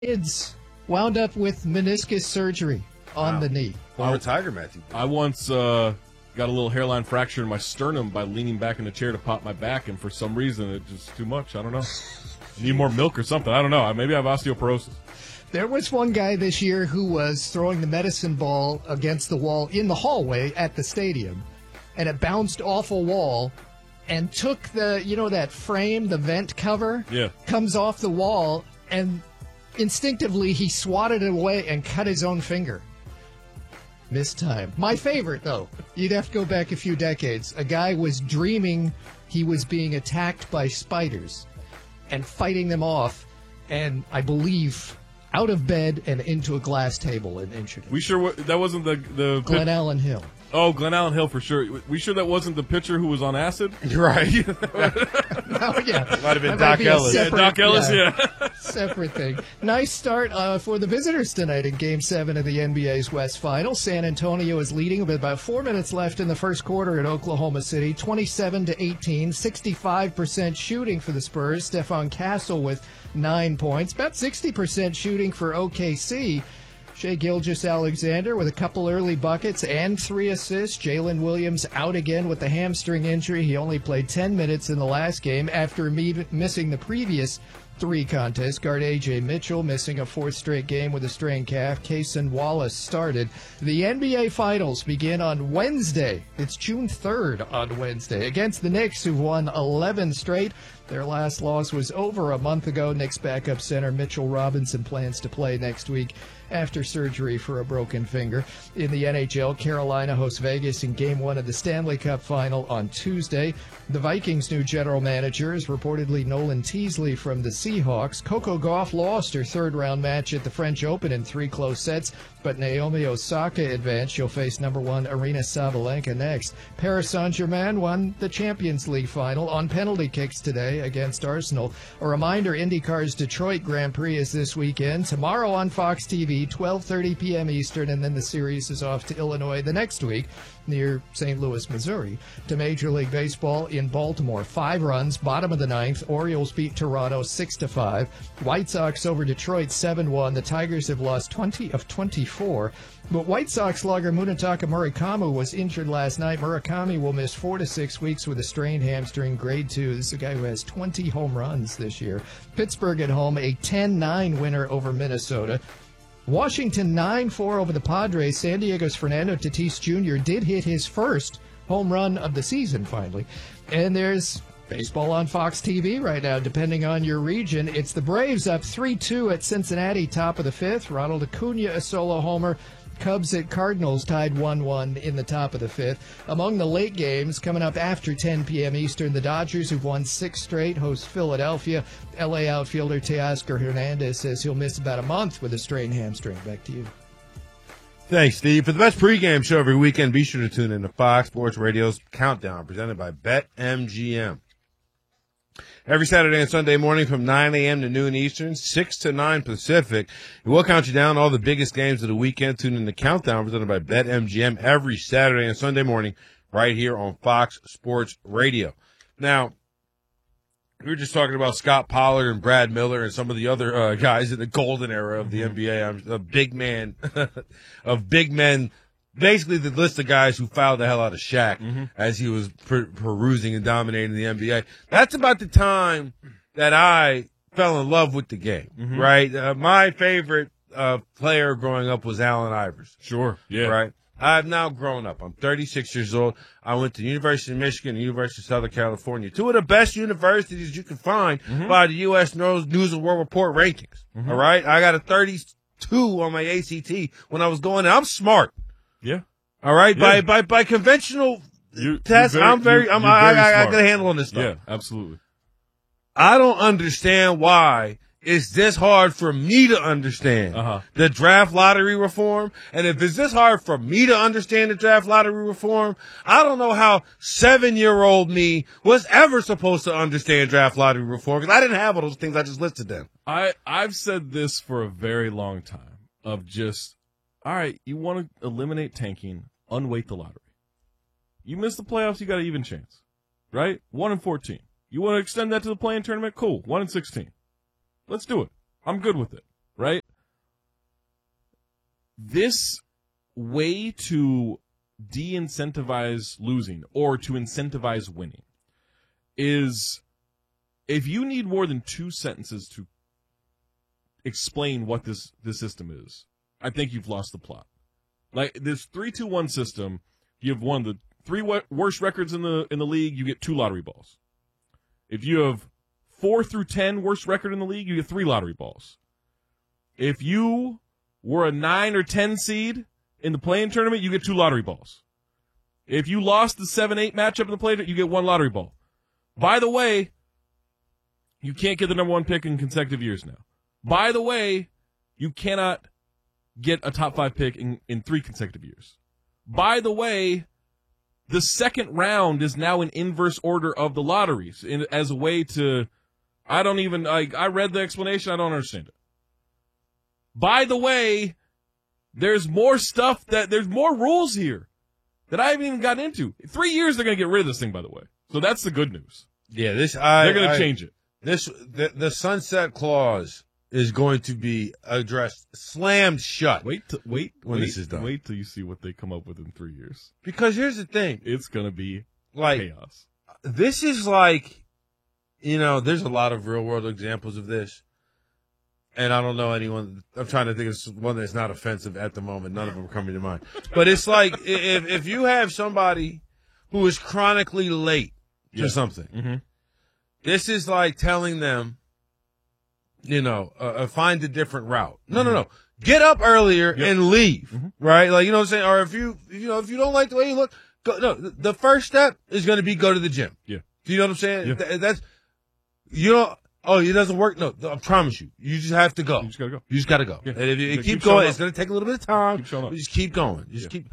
Kids wound up with meniscus surgery on the knee. Former Tiger, Matthew. I once got a little hairline fracture in my sternum by leaning back in the chair to pop my back, and for some reason it just too much. I don't know. I need more milk or something. I don't know. Maybe I have osteoporosis. There was one guy this year who was throwing the medicine ball against the wall in the hallway at the stadium, and it bounced off a wall and took that frame, the vent cover, comes off the wall, and instinctively he swatted it away and cut his own finger. Missed time. My favorite, though, you'd have to go back a few decades. A guy was dreaming he was being attacked by spiders and fighting them off, and I believe out of bed and into a glass table and injured him. We sure that wasn't the Glen Allen Hill. Oh, Glen Allen Hill for sure. We sure that wasn't the pitcher who was on acid? Right. Oh, yeah. Might have been Doc Ellis. Doc Ellis, yeah. Separate thing. Nice start for the visitors tonight in Game 7 of the NBA's West Final. San Antonio is leading with about 4 minutes left in the first quarter at Oklahoma City, 27-18, 65% shooting for the Spurs. Stephon Castle with 9 points, about 60% shooting for OKC. Shai Gilgeous-Alexander with a couple early buckets and 3 assists. Jalen Williams out again with the hamstring injury. He only played 10 minutes in the last game after missing the previous 3 contests. Guard A.J. Mitchell missing a 4th straight game with a strained calf. Cason Wallace started. The NBA Finals begin on Wednesday. It's June 3rd on Wednesday against the Knicks, who've won 11 straight. Their last loss was over a month ago. Knicks backup center Mitchell Robinson plans to play next week after surgery for a broken finger. In the NHL, Carolina hosts Vegas in Game 1 of the Stanley Cup Final on Tuesday. The Vikings' new general manager is reportedly Nolan Teasley from the Seahawks. Coco Gauff lost her third-round match at the French Open in 3 close sets, but Naomi Osaka advanced. She'll face number 1 Aryna Sabalenka next. Paris Saint-Germain won the Champions League final on penalty kicks today against Arsenal. A reminder, IndyCar's Detroit Grand Prix is this weekend. Tomorrow on Fox TV, 12:30 p.m. Eastern, and then the series is off to Illinois the next week near St. Louis, Missouri. To Major League Baseball in Baltimore, 5 runs, bottom of the 9th. Orioles beat Toronto 6-5. White Sox over Detroit 7-1. The Tigers have lost 20 of 24. But White Sox slugger Munetaka Murakami was injured last night. Murakami will miss 4 to 6 weeks with a strained hamstring, grade 2. This is a guy who has 20 home runs this year. Pittsburgh at home, a 10-9 winner over Minnesota. Washington 9-4 over the Padres. San Diego's Fernando Tatis Jr. did hit his first home run of the season finally. And there's baseball on Fox TV right now, depending on your region. It's the Braves up 3-2 at Cincinnati, top of the 5th. Ronald Acuna, a solo homer. Cubs at Cardinals tied 1-1 in the top of the 5th. Among the late games coming up after 10 p.m. Eastern, the Dodgers, who've won 6 straight, host Philadelphia. L.A. outfielder Teoscar Hernandez says he'll miss about a month with a strained hamstring. Back to you. Thanks, Steve. For the best pregame show every weekend, be sure to tune in to Fox Sports Radio's Countdown, presented by BetMGM. Every Saturday and Sunday morning from 9 a.m. to noon Eastern, 6 to 9 Pacific. We'll count you down all the biggest games of the weekend. Tune in to Countdown, presented by BetMGM, every Saturday and Sunday morning right here on Fox Sports Radio. Now, we were just talking about Scott Pollard and Brad Miller and some of the other guys in the golden era of the NBA. I'm a big man of big men. Basically, the list of guys who fouled the hell out of Shaq as he was perusing and dominating the NBA. That's about the time that I fell in love with the game, right? My favorite player growing up was Allen Iverson. Sure, yeah. Right? I've now grown up. I'm 36 years old. I went to the University of Michigan and University of Southern California, 2 of the best universities you can find by the U.S. News and World Report rankings, all right? I got a 32 on my ACT when I was going there. I'm smart. Yeah. All right. Yeah. By conventional tests, I got a handle on this stuff. Yeah, absolutely. I don't understand why it's this hard for me to understand the draft lottery reform. And if it's this hard for me to understand the draft lottery reform, I don't know how 7-year-old me was ever supposed to understand draft lottery reform, because I didn't have all those things I just listed then. I've said this for a very long time of just, all right, you want to eliminate tanking, unweight the lottery. You miss the playoffs, you got an even chance, right? 1-14. You want to extend that to the play-in tournament? Cool. 1-16. Let's do it. I'm good with it, right? this way to de-incentivize losing or to incentivize winning is if you need more than 2 sentences to explain what this system is, I think you've lost the plot. Like this 3-2-1 system, you have one of the 3 worst records in the league, you get 2 lottery balls. If you have 4 through 10 worst record in the league, you get 3 lottery balls. If you were a 9 or 10 seed in the play-in tournament, you get 2 lottery balls. If you lost the 7-8 matchup in the play-in, you get 1 lottery ball. By the way, you can't get the number 1 pick in consecutive years now. By the way, you cannot get a top 5 pick in 3 consecutive years. By the way, the second round is now an inverse order of the lotteries as a way to, I read the explanation, I don't understand it. By the way, there's more stuff there's more rules here that I haven't even gotten into. 3 years they're going to get rid of this thing, by the way. So that's the good news. Yeah, they're going to change it. The sunset clause is going to be addressed, slammed shut. Wait this is done. Wait till you see what they come up with in 3 years. Because here's the thing. It's going to be like chaos. This is like, there's a lot of real world examples of this. And I don't know anyone. I'm trying to think of one that's not offensive at the moment. None of them are coming to mind. But it's like if you have somebody who is chronically late to something, mm-hmm. This is like telling them, find a different route. No. Get up earlier and leave. Mm-hmm. Right? Like, you know what I'm saying? Or if you don't like the way you look, go. No, the first step is going to be go to the gym. Yeah. Do you know what I'm saying? Yeah. It doesn't work. No, I promise you. You just have to go. You just gotta go. You just gotta go. Yeah. And if you keep going, it's gonna take a little bit of time. Keep showing up. You just keep going.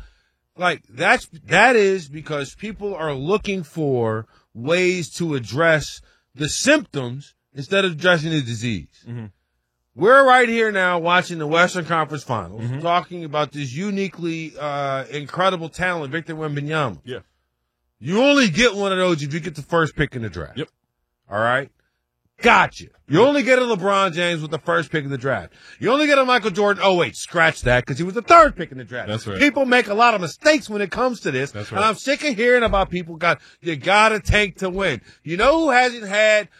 That is because people are looking for ways to address the symptoms instead of addressing the disease. Mm-hmm. We're right here now watching the Western Conference Finals, mm-hmm. talking about this uniquely incredible talent, Victor Wembanyama. Yeah. You only get one of those if you get the first pick in the draft. Yep. All right? Gotcha. You only get a LeBron James with the first pick in the draft. You only get a Michael Jordan. Oh, wait, scratch that, because he was the 3rd pick in the draft. That's right. People make a lot of mistakes when it comes to this. That's right. And I'm sick of hearing about people you gotta tank to win. You know who hasn't had,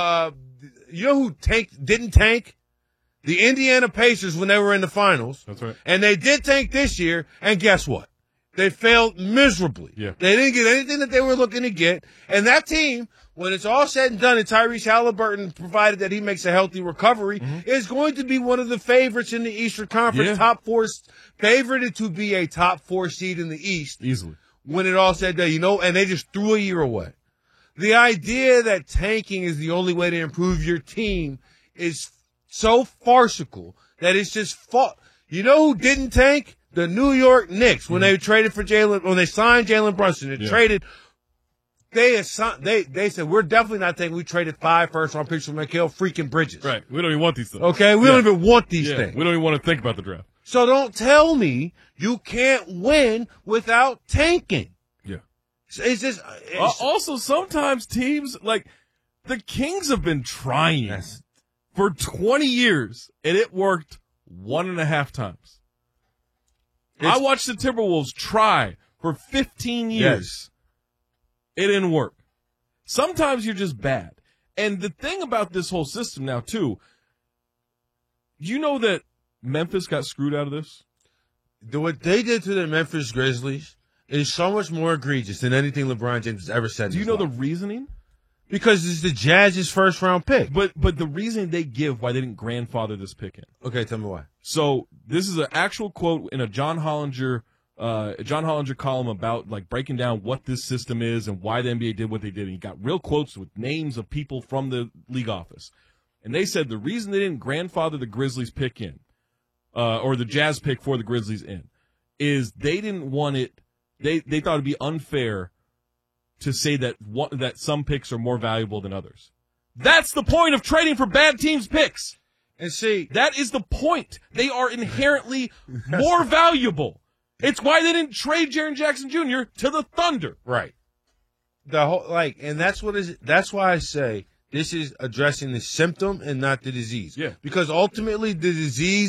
who didn't tank? The Indiana Pacers when they were in the finals. That's right. And they did tank this year, and guess what? They failed miserably. Yeah. They didn't get anything that they were looking to get. And that team, when it's all said and done, and Tyrese Halliburton, provided that he makes a healthy recovery, mm-hmm. is going to be one of the favorites in the Eastern Conference, top 4, favorited to be a top 4 seed in the East. Easily. When it all said and done, and they just threw a year away. The idea that tanking is the only way to improve your team is so farcical that it's just You know who didn't tank? The New York Knicks, when they traded for when they signed Jalen Brunson, they said, we're definitely not tanking. We traded 5 first-round picks for Mikal freaking Bridges. Right. We don't even want these things. Okay? We don't even want these things. We don't even want to think about the draft. So don't tell me you can't win without tanking. Yeah. It's just... also, sometimes teams, like, the Kings have been trying for 20 years, and it worked 1.5 times. I watched the Timberwolves try for 15 years. Yes. It didn't work. Sometimes you're just bad. And the thing about this whole system now, too, you know that Memphis got screwed out of this? What they did to the Memphis Grizzlies is so much more egregious than anything LeBron James has ever said. Do you know the reasoning? Because it's the Jazz's first-round pick. But the reason they give why they didn't grandfather this pick in. Okay, tell me why. So this is an actual quote in a John Hollinger column about like breaking down what this system is and why the NBA did what they did. And he got real quotes with names of people from the league office. And they said the reason they didn't grandfather the Grizzlies pick in, or the Jazz pick for the Grizzlies in, is they didn't want it. They thought it'd be unfair to say that some picks are more valuable than others. That's the point of trading for bad teams' picks. And see, that is the point. They are inherently more valuable. It's why they didn't trade Jaren Jackson Jr. to the Thunder. Right. And that's why I say this is addressing the symptom and not the disease. Yeah. Because ultimately the disease